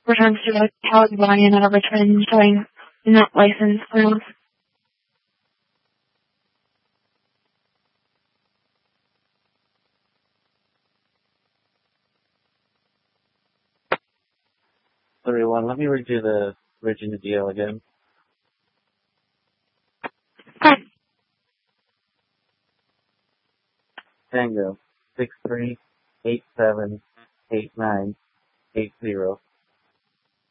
returns to a California, not a Richmond, showing not licensed grounds. Everyone, let me redo the Virginia deal again. Okay. Tango 63878980.